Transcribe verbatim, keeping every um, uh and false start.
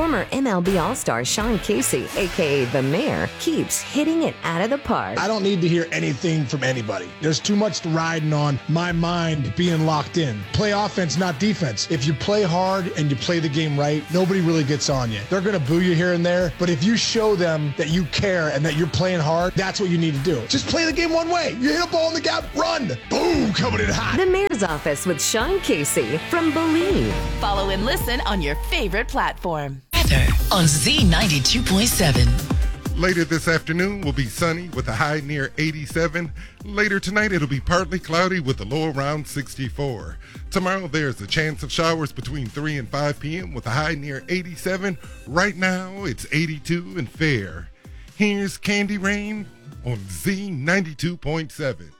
Former M L B All-Star Sean Casey, a k a. The Mayor, keeps hitting it out of the park. I don't need to hear anything from anybody. There's too much riding on my mind being locked in. Play offense, not defense. If you play hard and you play the game right, nobody really gets on you. They're going to boo you here and there, but if you show them that you care and that you're playing hard, that's what you need to do. Just play the game one way. You hit a ball in the gap, run. Boom, coming in hot. The Mayor's Office with Sean Casey from Believe. Follow and listen on your favorite platform. Weather on Z ninety-two point seven. Later this afternoon will be sunny with a high near eighty-seven. Later tonight it'll be partly cloudy with a low around sixty-four. Tomorrow there's a chance of showers between three and five p.m. with a high near eighty-seven. Right now it's eighty-two and fair. Here's Candy Rain on Z ninety-two point seven.